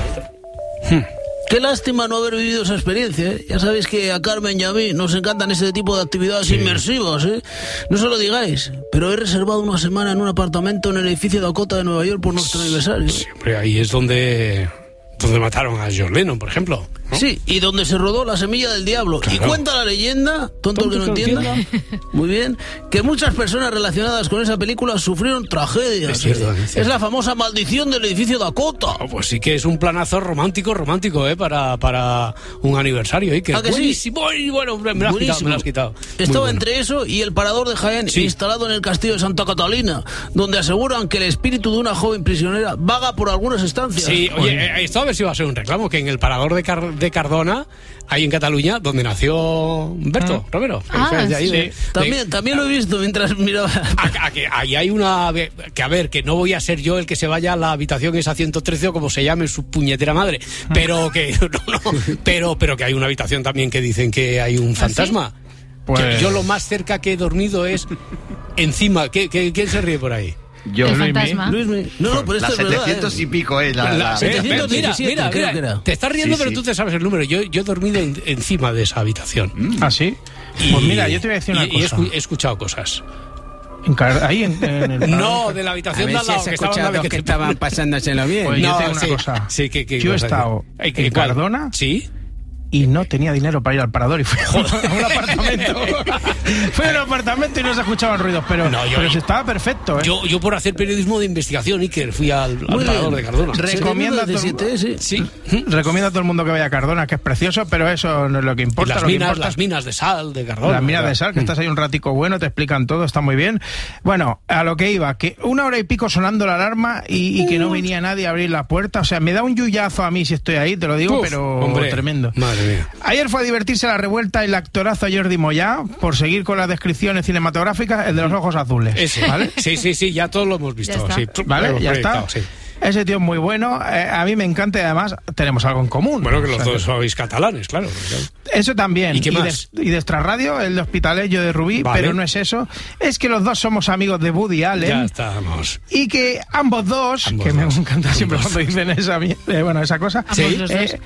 Qué lástima no haber vivido esa experiencia, ¿eh? Ya sabéis que a Carmen y a mí nos encantan ese tipo de actividades Sí. inmersivas, ¿eh? No se lo digáis, pero he reservado una semana en un apartamento en el edificio Dakota de Nueva York por nuestro aniversario. Siempre ahí es donde, donde mataron a John Lennon, por ejemplo. ¿no? Sí, y donde se rodó La semilla del diablo. Claro. Y cuenta la leyenda, tonto el que no Tonto que no entienda, muy bien, que muchas personas relacionadas con esa película sufrieron tragedias. Es cierto, ¿eh? es cierto. Es la famosa maldición del edificio Dakota. Oh, pues sí que es un planazo romántico, romántico, ¿eh? Para, para un aniversario, ¿eh? Que ¿A que sí? buenísimo. Y bueno, me lo has quitado, me lo has quitado. Muy Estaba bueno. entre eso y el parador de Jaén, Sí. instalado en el castillo de Santa Catalina, donde aseguran que el espíritu de una joven prisionera vaga por algunas estancias. Sí, oye, eh, esto a ver si va a ser un reclamo, que en el parador de, Car- de Cardona, ahí en Cataluña, donde nació Humberto Romero. Ah, O sea, de ahí sí. de- de- También, también lo he visto mientras miraba. A- a que ahí hay una... Que a ver, que no voy a ser yo el que se vaya a la habitación esa ciento trece o como se llame su puñetera madre, pero que... No, no, pero, pero que hay una habitación también que dicen que hay un fantasma. Pues- Que yo lo más cerca que he dormido es encima. ¿Qué, qué, quién se ríe por ahí? Yo, El Luismi. fantasma. Luismi. No, no, pero esto La es verdad. setecientos ¿eh? y pico, ¿eh? La, La- la- mira, setecientos mira, diecisiete, mira, creo mira, que era. te estás riendo, Sí, pero sí. tú te sabes el número. Yo, yo he dormido en- encima de esa habitación. ¿Ah, sí? Pues mira, yo te voy a decir una y- y he cosa. escu- he escuchado cosas. En Car- ahí en, en el No, de la A habitación ver de al si lado, has que estaban escuchado la de dos que que te- estaban pasándoselo bien. Pues yo No, te digo una sí, cosa. sí, ¿qué- qué yo he vas a estado decir? en ¿Cuál? Cardona Sí. y no tenía dinero para ir al parador y fui a un apartamento. Fui a un apartamento y no se escuchaban ruidos, pero, No, yo- pero se estaba perfecto, ¿eh? Yo, yo por hacer periodismo de investigación, Iker, fui al, al Muy parador bien. de Cardona. Recomiendo a, todo, diecisiete, sí. Sí. recomiendo a todo el mundo que vaya a Cardona, que es precioso, pero eso no es lo que Y importa. las lo que minas, importa las es- minas de sal de Cardona. Las minas de ¿verdad? sal, que estás ahí un ratico bueno, te explican todo, está muy bien. Bueno, a lo que iba, que una hora y pico sonando la alarma y, y que no venía nadie a abrir la puerta. O sea, me da un yuyazo a mí si estoy ahí, te lo digo, Uf, pero hombre, tremendo. Madre mía. Ayer fue a divertirse la revuelta el actorazo Jordi Moyá, por seguir con las descripciones cinematográficas, el de los ojos azules. Ese. ¿Vale? Sí, sí, sí, ya todos lo hemos visto. Ya está. Sí. ¿Vale? Lo hemos Ya está. proyectado, sí. Ese tío es muy bueno, eh, a mí me encanta y además tenemos algo en común. Bueno, que O los sea, dos sois catalanes, claro. Eso también. ¿Y qué de, más? y de Extrarradio, el de Hospitalet, yo de Rubí, Vale. pero no es eso. Es que los dos somos amigos de Woody Allen. Ya estamos. Y que ambos dos, Ambos que dos. me encanta siempre Ambos. cuando dicen esa, mi- eh, bueno, esa cosa. Ambos Sí. los dos. Eh,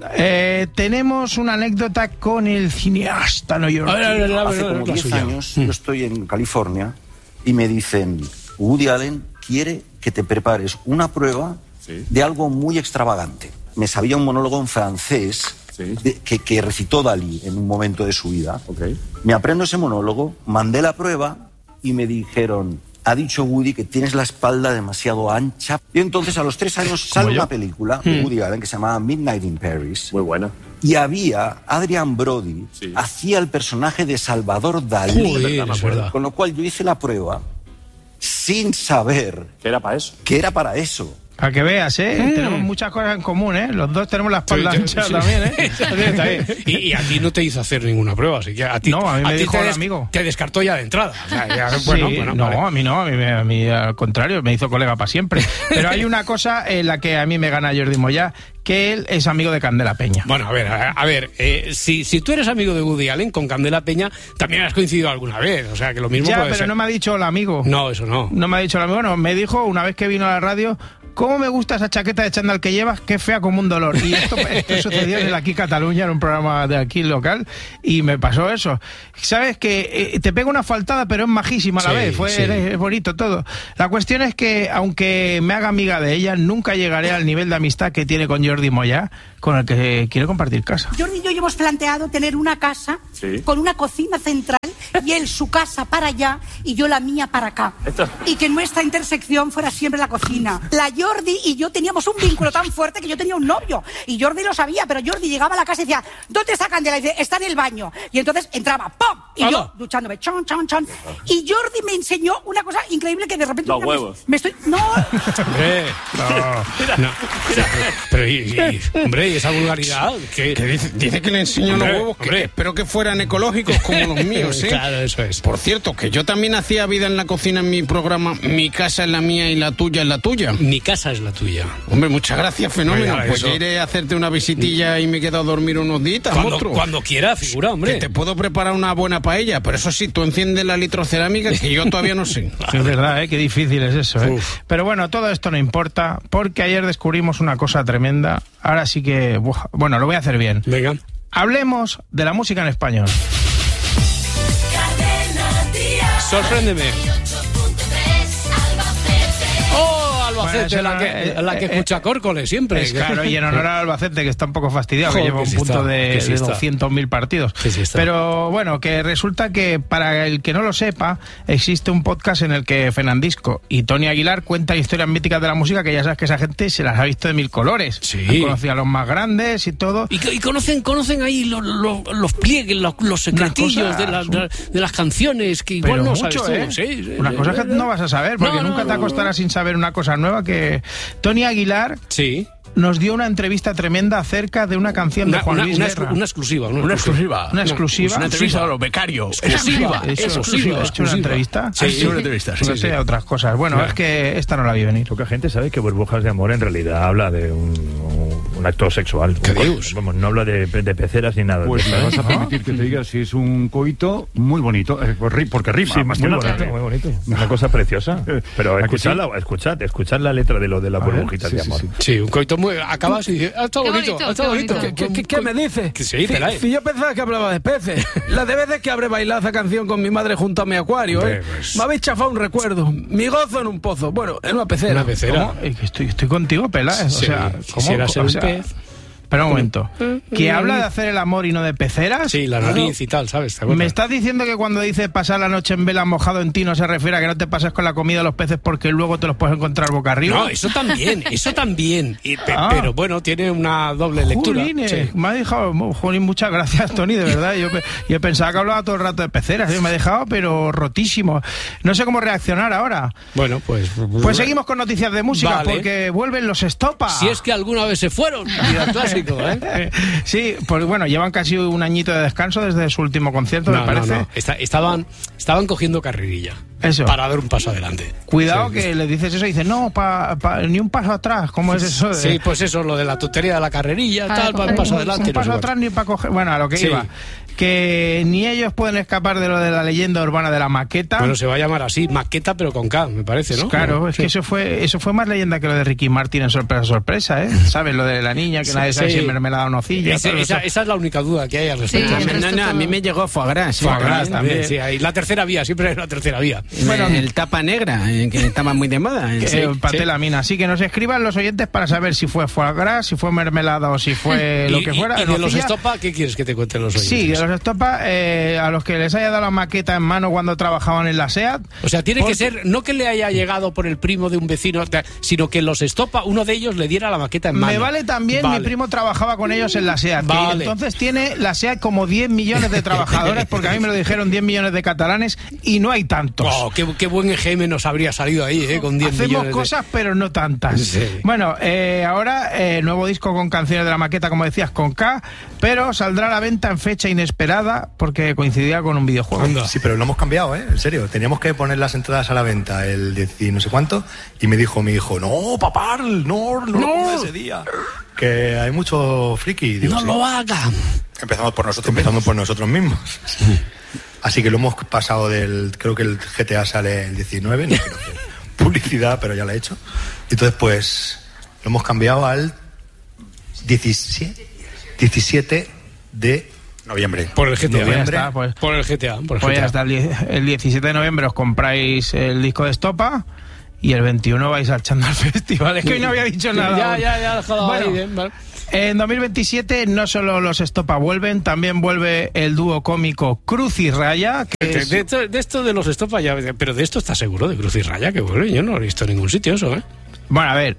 eh, tenemos una anécdota con el cineasta neoyorquino. A ver, a ver, a ver, a ver, Hace como la diez suya. años yo estoy en California y me dicen, Woody Allen quiere que te prepares una prueba de algo muy extravagante. Me sabía un monólogo en francés de- que, que recitó Dalí en un momento de su vida. Me aprendo ese monólogo, mandé la prueba y me dijeron, ha dicho Woody que tienes la espalda demasiado ancha. Y entonces a los tres años sale yo? una película de Hmm. Woody Allen que se llamaba Midnight in Paris. Muy buena. Y había Adrian Brody, Sí. hacía el personaje de Salvador Dalí. Joder, es verdad. Con lo cual yo hice la prueba sin saber ¿Qué era para eso? que era para eso. Para que veas, ¿eh? Mm. Tenemos muchas cosas en común, ¿eh? Los dos tenemos la espalda Sí, ancha sí. también, ¿eh? Está bien, está bien. Y, y a ti no te hizo hacer ninguna prueba, así que a ti, No, a mí me ti dijo te el des- amigo. te descartó ya de entrada. O sea, ya, Sí, bueno, bueno, no, vale. a mí no, a mí, me- a mí al contrario, me hizo colega para siempre. Pero hay una cosa en la que a mí me gana Jordi Moya, que él es amigo de Candela Peña. Bueno, a ver, a, a ver, eh, si, si tú eres amigo de Woody Allen, con Candela Peña también has coincidido alguna vez, o sea, que lo mismo Ya, puede pero ser. no me ha dicho el amigo. No, eso no. No me ha dicho el amigo, no, me dijo una vez que vino a la radio, ¿cómo me gusta esa chaqueta de chándal que llevas? Qué fea como un dolor. Y esto, esto sucedió en el Aquí Cataluña, en un programa de aquí local, y me pasó eso. Sabes que eh, te pega una faltada, pero es majísima a la Sí, vez, fue sí. es bonito todo. La cuestión es que, aunque me haga amiga de ella, nunca llegaré al nivel de amistad que tiene con Jordi Moya, con el que quiere compartir casa. Jordi y yo hemos planteado tener una casa Sí. con una cocina central y él su casa para allá y yo la mía para acá. Esto- Y que nuestra intersección fuera siempre la cocina. La Jordi y yo teníamos un vínculo tan fuerte que yo tenía un novio y Jordi lo sabía, pero Jordi llegaba a la casa y decía, ¿dónde está Candela? Y dice, está en el baño. Y entonces entraba, ¡pum! Y yo Vamos. duchándome, chon, chon, chon. Y Jordi me enseñó una cosa increíble que de repente... Los ya me- huevos. Me estoy... No, Hombre, no, no. Pero, y, y, hombre, ¿y esa vulgaridad? ¿Qué? Que dice, dice que le enseñó Hombre, los huevos, que hombre. espero que fueran ecológicos como los míos, ¿eh? Claro, eso es. Por cierto, que yo también hacía vida en la cocina en mi programa Mi casa es la mía y la tuya es la tuya. Mi casa es la tuya. Hombre, muchas gracias, fenómeno. Venga, Pues eso. ya iré a hacerte una visitilla y me quedo a dormir unos días, Cuando, monstruo. cuando quiera, figura, hombre. Que te puedo preparar una buena paella, pero eso sí, tú enciendes la litrocerámica que yo todavía no sé. Es verdad, ¿eh? Qué difícil es eso, ¿eh? Pero bueno, todo esto no importa, porque ayer descubrimos una cosa tremenda. Ahora sí que, buah, bueno, lo voy a hacer bien. Venga. Hablemos de la música en español. Sorpréndeme. ¡Oh, Albacete! Bueno, eso la no- que, eh, la que eh, escucha Córcoles siempre. Es claro, y en honor a Albacete, que está un poco fastidiado, Joder, que lleva que un sí punto está, de, que sí de está. doscientos mil partidos. Que sí está. Pero bueno, que resulta que para el que no lo sepa, existe un podcast en el que Fernandisco y Tony Aguilar cuentan historias míticas de la música, que ya sabes que esa gente se las ha visto de mil colores. Sí. Han conocido a los más grandes y todo. Y, y conocen, conocen ahí los, los, los pliegues, los, los secretillos Unas de, las, cosas- de las canciones que igual Pero no mucho, sabes tú. ¿eh? Sí, sí, Una sí, cosa sí, que no vas a saber, porque No, no, nunca te no, acostarás sin saber una cosa nueva, que Tony Aguilar sí. nos dio una entrevista tremenda acerca de una canción Una, de Juan una, Luis una, Guerra. exclu- una exclusiva. Una, Una exclusiva. Una exclusiva. Una entrevista a los becarios. Exclusiva, Exclusiva. eso, Exclusiva. exclusiva. ¿Has hecho una Exclusiva. entrevista? Sí, sí, una entrevista, sí, No sí, sé, sí. otras cosas. Bueno, Claro. es que esta no la vi venir. Poca gente sabe que Burbujas de Amor en realidad habla de un, un acto sexual. ¿Qué Un- dios? Vamos, no habla de, de peceras ni nada. Pues de me esto, vas a ¿eh? permitir que te diga si es un coito muy bonito, eh, por ri- porque rima, Sí, más muy que bonito, nada. muy bonito. Una cosa preciosa. Pero ¿A que sí? escuchadla, escuchad, escuchad la letra de lo de las A ver, burbujitas sí, de sí, amor. sí. Sí, un coito muy... Acabas y dices, ah, está Qué bonito, bonito, ah, está qué bonito. bonito. ¿Qué, qué, qué me dice? Que sí, Pelay. Si yo pensaba que hablaba de peces. Las de veces que habré bailado esa canción con mi madre junto a mi acuario, Hombre, ¿eh? pues- Me habéis chafado un recuerdo. Mi gozo en un pozo. Bueno, en una pecera. Una pecera. ¿Cómo? Eh, que Estoy, estoy contigo, Peláez. Sí, o sea, ¿cómo? quisiera ser O un sea, pez. Espera un momento. ¿Que habla de hacer el amor y no de peceras? Sí, la nariz y tal, ¿sabes? ¿Te acuerdas? ¿Me estás diciendo que cuando dice pasar la noche en vela mojado en tino se refiere a que no te pases con la comida de los peces porque luego te los puedes encontrar boca arriba? No, eso también, eso también. Y pe- Ah. Pero bueno, tiene una doble lectura. Jolines, Sí. me ha dejado, Jolín, muchas gracias, Tony, de verdad. Yo, pe- yo pensaba que hablaba todo el rato de peceras, ¿eh? Me ha dejado, pero rotísimo. No sé cómo reaccionar ahora. Bueno, pues... Pues seguimos con noticias de música, Vale. porque vuelven los Estopa. Si es que alguna vez se fueron. Mira, clásico, ¿eh? Sí, pues bueno, llevan casi un añito de descanso desde su último concierto, No, me parece. no, no. Está- estaban, estaban cogiendo carrerilla. Eso. Para dar un paso adelante. Cuidado Sí. que le dices eso y dices, no, pa, pa- ni un paso atrás. ¿Cómo es eso? de- Sí, pues eso, lo de la tontería de la carrerilla, Para tal, para un coger paso un- adelante. Un no paso sé cuánto. atrás ni para coger. Bueno, a lo que Sí. iba. Que ni ellos pueden escapar de lo de la leyenda urbana de la maqueta. Bueno, se va a llamar así, maqueta, pero con K, me parece, ¿no? Claro, es Sí. que eso fue eso fue más leyenda que lo de Ricky Martin en Sorpresa Sorpresa, ¿eh? ¿Sabes? Lo de la niña que Sí, nadie sabe sí. si es mermelada o nocilla. Ese- todo esa, eso. esa es la única duda que hay al respecto. Sí, el No, resto no, a todo. mí me llegó foie gras. Foie gras sí, también, también. sí, ahí la tercera vía, siempre hay una tercera vía. Bueno, el tapa negra, eh, que estaba muy de moda. eh. Que, Sí, eh, paté sí. la mina. Así que nos escriban los oyentes para saber si fue foie gras, si fue mermelada o si fue lo Y- que y- fuera. Y, de los nocilla. estopa, ¿qué quieres que te cuenten los oyentes? Sí, de los estopa, eh, a los que les haya dado la maqueta en mano cuando trabajaban en la SEAT. O sea, tiene Porque- que ser, no que le haya llegado por el primo de un vecino, sino que los estopa, uno de ellos le diera la maqueta en mano. Me vale también, Vale. mi primo trabajaba con ellos en la SEAT. que Vale. entonces tiene la SEAT como diez millones de trabajadores, porque a mí me lo dijeron diez millones de catalanes y no hay tantos. Oh, qué, qué buen E G M nos habría salido ahí, ¿eh? Con diez Hacemos millones de... cosas, pero no tantas. Sí. Bueno, eh, ahora eh, nuevo disco con canciones de la maqueta, como decías, con K, pero saldrá a la venta en fecha inesperada porque coincidía con un videojuego. Anda. Sí, pero lo hemos cambiado, ¿eh? En serio. Teníamos que poner las entradas a la venta el diez y no sé cuánto, y me dijo mi hijo, no, papá, no, no, no. lo pongas ese día. Que hay mucho friki. Digo, no sí. lo haga. Empezamos por nosotros Empezamos mismos. por nosotros mismos. Sí. Así que lo hemos pasado del... Creo que el G T A sale el diecinueve, no quiero hacer publicidad, pero ya lo he hecho. Entonces, pues, lo hemos cambiado al diecisiete, diecisiete de noviembre. Por el G T A. Noviembre. Está, pues, por el G T A. Por el pues G T A. ya está, el, el diecisiete de noviembre os compráis el disco de Estopa y el veintiuno vais al Chandal Festival. Es que hoy no había dicho nada. Ya, ya, ya, dejado bueno, ahí bien, vale. En dos mil veintisiete no solo los Estopa vuelven, también vuelve el dúo cómico Cruz y Raya. Que de, es... de, esto, de esto de los Estopa ya... Pero de esto estás seguro, de Cruz y Raya, que vuelve. Yo no lo he visto en ningún sitio eso, ¿eh? Bueno, a ver,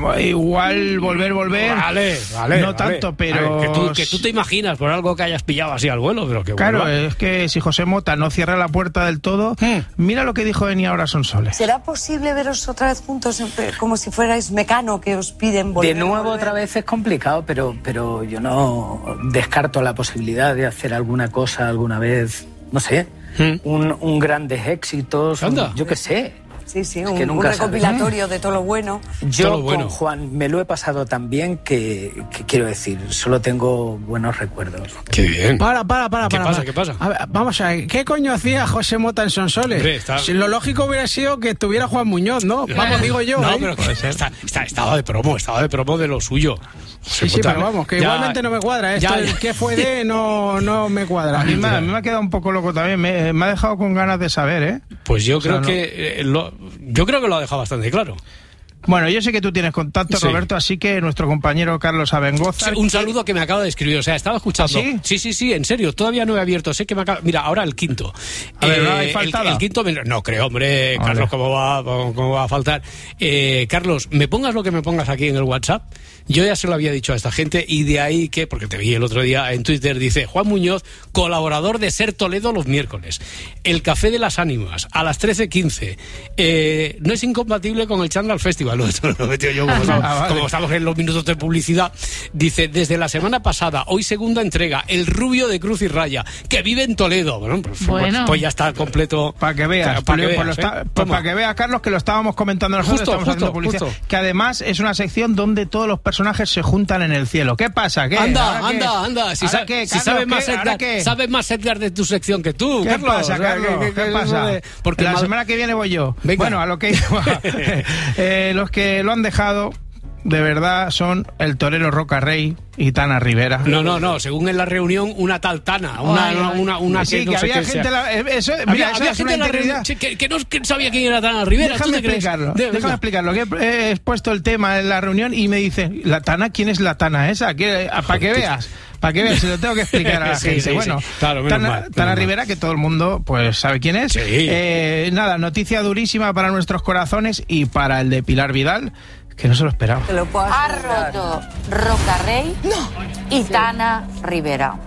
igual volver, volver. Vale, vale. No vale. tanto, pero. Ver, que, tú, que tú te imaginas por algo que hayas pillado así al vuelo, pero que Claro, vuelva. es que si José Mota no cierra la puerta del todo, hmm. mira lo que dijo Eni Ahora Son Soles. ¿Será posible veros otra vez juntos como si fuerais Mecano que os piden volver? De nuevo, volver? otra vez es complicado, pero, pero yo no descarto la posibilidad de hacer alguna cosa alguna vez, no sé, hmm. un, un grandes éxitos, un, yo qué sé. Sí, sí, es un, que nunca un recopilatorio sabes. de todo lo bueno. Yo lo bueno. con Juan me lo he pasado tan bien que, que quiero decir, solo tengo buenos recuerdos. Qué bien. Para, para, para. ¿Qué para, pasa? para. ¿Qué pasa? A ver, vamos a ver, ¿qué coño hacía José Mota en Sonsoles? Hombre, está... Si lo lógico hubiera sido que estuviera Juan Muñoz, ¿no? Vamos, digo yo. No, ¿eh? pero está, está, estaba de promo, estaba de promo de lo suyo. Sí, sí, pero vamos, que ya, igualmente no me cuadra. Esto ya, ya. que fue de no, no me cuadra. A mí, me, a mí me ha quedado un poco loco también. Me, me ha dejado con ganas de saber, ¿eh? Pues yo o sea, creo no. que eh, lo, yo creo que lo ha dejado bastante claro. Bueno, yo sé que tú tienes contacto, sí. Roberto, así que nuestro compañero Carlos Abengoza... Sí, un saludo que me acaba de escribir, o sea, estaba escuchando... ¿Sí? Sí, sí, sí, en serio, todavía no he abierto, sé que me acaba... Mira, ahora el quinto. A eh, ver, ¿no hay faltada? El, el quinto... Me... No creo, hombre, vale. Carlos, ¿cómo va, cómo va a faltar? Eh, Carlos, me pongas lo que me pongas aquí en el WhatsApp, yo ya se lo había dicho a esta gente, y de ahí que, porque te vi el otro día en Twitter, dice, Juan Muñoz, colaborador de Ser Toledo los miércoles, el Café de las Ánimas, a las trece quince, eh, no es incompatible con el Chandal Festival, lo, lo metió yo como, estamos, ah, vale. como estamos en los minutos de publicidad. Dice, desde la semana pasada, hoy segunda entrega, el rubio de Cruz y Raya, que vive en Toledo. Bueno, pues, bueno. pues ya está completo. Para que veas, para que, veas, ¿eh? pues para que veas, Carlos, que lo estábamos comentando nosotros, justo, estamos justo, haciendo publicidad, justo. que además es una sección donde todos los personajes se juntan en el cielo. ¿Qué pasa? ¿Qué? Anda, anda, qué? anda. Si, sa qué, si sabes más, Edgar, sabes más Edgar de tu sección que tú. ¿Qué Carlos? pasa, Carlos? ¿Qué, qué, qué pasa? De... Porque la mal... semana que viene voy yo. Venga. Bueno, a lo que iba. eh, los que lo han dejado de verdad son el torero Roca Rey y Tana Rivera. No, no, no, según en la reunión, una tal Tana, una, una, una, una sí, que, no que sé había gente, la, eso, había, mira, había gente en la reunión que, que no que sabía quién era Tana Rivera. Déjame explicarlo, de, déjame explicarlo, que he expuesto el tema en la reunión y me dice, ¿la Tana? ¿Quién es la Tana esa? Para que veas. Para que veas, se lo tengo que explicar a la sí, gente. Sí, bueno, sí. Claro, Tana, mal, Tana Rivera, que todo el mundo pues sabe quién es. Sí. Eh, nada, noticia durísima para nuestros corazones y para el de Pilar Vidal, que no se lo esperaba. Ha roto Roca Rey no. y Tana Rivera.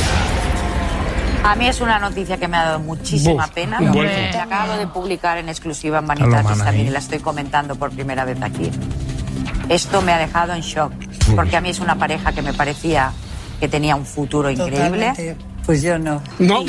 A mí es una noticia que me ha dado muchísima Buf, pena. Lo que acabo de publicar en exclusiva en Vanitatis también y la estoy comentando por primera vez aquí. Esto me ha dejado en shock, porque a mí es una pareja que me parecía que tenía un futuro increíble. Totalmente. Pues yo no. No.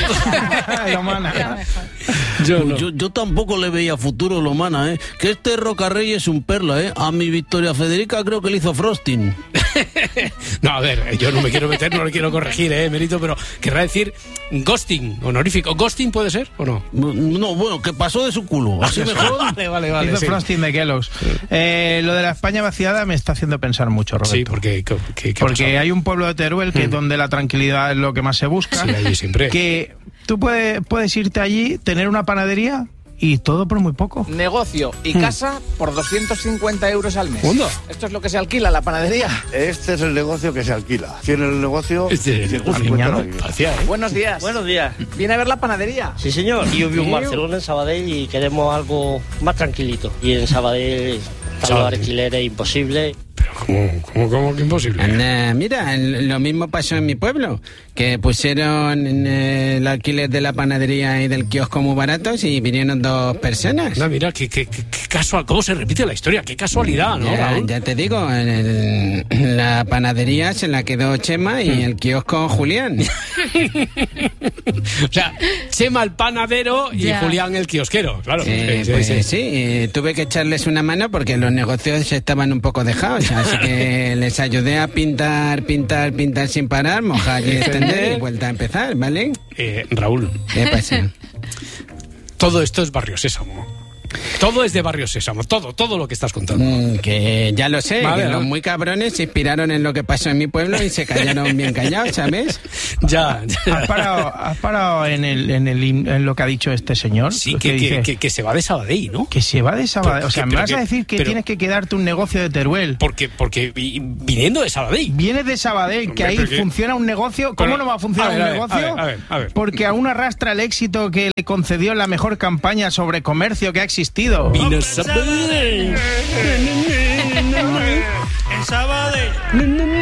yo, no. Yo, yo tampoco le veía futuro, Lomana, ¿eh? Que este Roca Rey es un perla, ¿eh? A mi Victoria Federica creo que le hizo frosting. No, a ver, yo no me quiero meter, no le quiero corregir, ¿eh, Merito? Pero querrá decir ghosting, honorífico. ¿Ghosting puede ser o no? No, bueno, que pasó de su culo. Así mejor. Vale, vale, vale. Hizo sí. frosting de Kellogg's. Sí. Eh, lo de la España vaciada me está haciendo pensar mucho, Roberto. Sí, porque, ¿qué, qué porque hay un pueblo de Teruel que mm. donde la tranquilidad es lo que más se busca. Sí, allí siempre. Que tú puedes, puedes irte allí, tener una panadería y todo por muy poco. Negocio y casa hmm. por doscientos cincuenta euros al mes. ¿Onda? Esto es lo que se alquila, la panadería. Este es el negocio que se alquila. Tiene el negocio... Este es el negocio. ¿eh? Buenos días. Buenos días. ¿Viene a ver la panadería? Sí, señor. Yo vivo en Barcelona, en Sabadell, y queremos algo más tranquilito. Y en Sabadell... los alquileres imposible. ¿Cómo, cómo, cómo que imposible? Anda, mira, lo mismo pasó en mi pueblo, que pusieron el alquiler de la panadería y del kiosco muy baratos y vinieron dos personas. No, mira, qué, qué, qué, qué casual, cómo se repite la historia, qué casualidad, ¿no, ya, Raúl? ya te digo, en, el, en la panadería se la quedó Chema y el kiosco Julián. O sea, Chema el panadero y Ya. Julián el kiosquero, claro. Eh, Sí, sí, pues sí. sí, eh, tuve que echarles una mano porque los negocios estaban un poco dejados, así que les ayudé a pintar, pintar, pintar sin parar, mojar y extender y vuelta a empezar, ¿vale? Eh, Raúl. ¿Qué pasa? Todo esto es Barrio Sésamo. Todo es de Barrio Sésamo, todo, todo lo que estás contando. Mm, que ya lo sé, Vale, que ¿no? los muy cabrones se inspiraron en lo que pasó en mi pueblo y se callaron bien callados, ¿sabes? Ya, ¿Has parado, has parado en, el, en, el, en lo que ha dicho este señor? Sí, que, que, dice, que, que se va de Sabadell, ¿no? que se va de Sabadell. O sea, que- me pero vas que- a decir que pero- tienes que quedarte un negocio de Teruel. Porque, porque vi- viniendo de Sabadell. Vienes de Sabadell, que Hombre, ahí pero que- funciona un negocio. ¿Cómo Pero- no va a funcionar a ver, un a ver, negocio? a ver, a ver, a ver. Porque aún arrastra el éxito que le concedió la mejor campaña sobre comercio que ha existido. Vino Sabadell. En Sabadell.